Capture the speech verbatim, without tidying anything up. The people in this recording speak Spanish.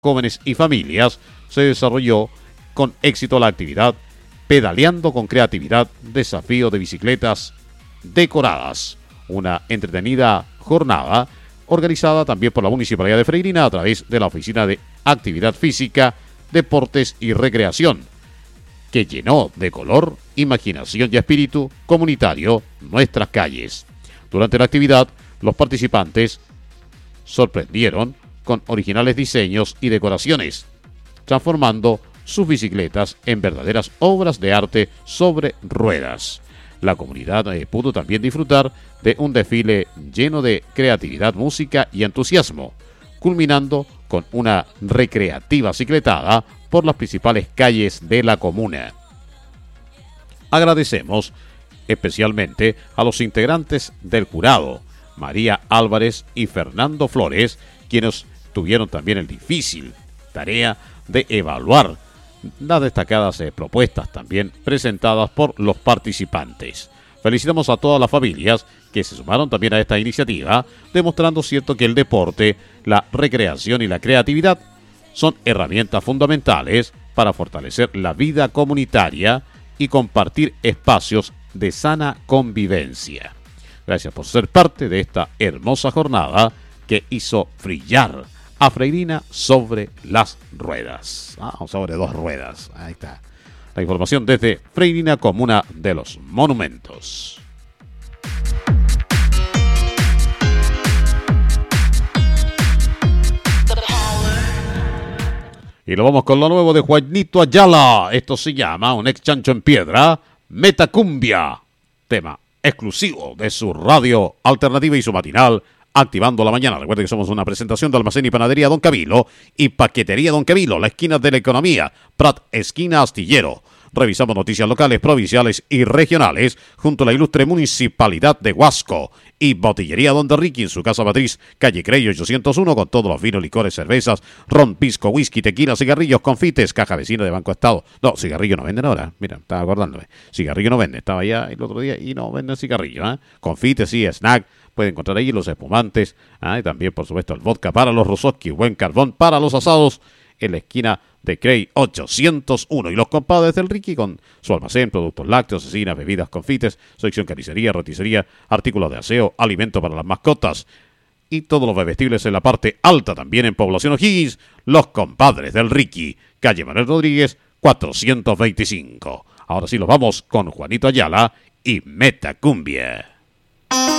jóvenes y familias, se desarrolló con éxito la actividad Pedaleando con Creatividad, desafío de bicicletas decoradas. Una entretenida jornada organizada también por la Municipalidad de Freirina a través de la Oficina de Actividad Física, Deportes y Recreación, que llenó de color, imaginación y espíritu comunitario nuestras calles. Durante la actividad, los participantes sorprendieron con originales diseños y decoraciones, transformando sus bicicletas en verdaderas obras de arte sobre ruedas. La comunidad eh, pudo también disfrutar de un desfile lleno de creatividad, música y entusiasmo, culminando con una recreativa cicletada por las principales calles de la comuna. Agradecemos especialmente a los integrantes del jurado, María Álvarez y Fernando Flores, quienes tuvieron también el difícil tarea de evaluar las destacadas eh, propuestas también presentadas por los participantes. Felicitamos a todas las familias que se sumaron también a esta iniciativa, demostrando cierto que el deporte, la recreación y la creatividad son herramientas fundamentales para fortalecer la vida comunitaria y compartir espacios de sana convivencia. Gracias por ser parte de esta hermosa jornada que hizo brillar a Freirina sobre las ruedas. Ah, sobre dos ruedas. Ahí está. La información desde Freirina, comuna de los monumentos. Y lo vamos con lo nuevo de Juanito Ayala. Esto se llama Un ex chancho en piedra, Metacumbia. Tema exclusivo de su radio alternativa y su matinal Activando la Mañana. Recuerden que somos una presentación de Almacén y Panadería Don Cabilo y Paquetería Don Cabilo, la esquina de la economía, Prat, esquina Astillero. Revisamos noticias locales, provinciales y regionales junto a la ilustre Municipalidad de Huasco y Botillería Don Ricky en su casa matriz, calle Creyo ochocientos uno, con todos los vinos, licores, cervezas, ron, pisco, whisky, tequila, cigarrillos, confites, caja vecina de Banco Estado. No, cigarrillo no venden ahora. Mira, estaba acordándome. Cigarrillo no venden. Estaba allá el otro día y no venden cigarrillo. ¿eh? Confites, sí, snack. Pueden encontrar ahí los espumantes. ¿eh? Y también, por supuesto, el vodka para los rososki, buen carbón para los asados en la esquina de Crey ochocientos uno. Y los compadres del Ricky con su almacén, productos lácteos, cecinas, bebidas, confites, sección carnicería, roticería, artículos de aseo, alimento para las mascotas y todos los bebestibles en la parte alta, también en Población O'Higgins, los compadres del Ricky, calle Manuel Rodríguez, cuatrocientos veinticinco. Ahora sí los vamos con Juanito Ayala y Metacumbia.